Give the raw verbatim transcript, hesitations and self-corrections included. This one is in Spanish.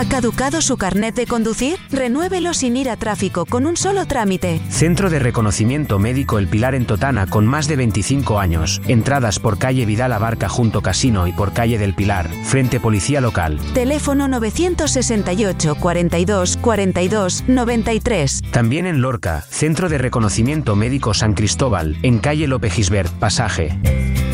¿Ha caducado su carnet de conducir? Renuévelo sin ir a tráfico con un solo trámite. Centro de Reconocimiento Médico El Pilar en Totana con más de veinticinco años. Entradas por calle Vidal Abarca junto Casino y por calle del Pilar, frente Policía Local. Teléfono novecientos sesenta y ocho, cuarenta y dos, cuarenta y dos, noventa y tres. También en Lorca, Centro de Reconocimiento Médico San Cristóbal, en calle Lope Gisbert, Pasaje.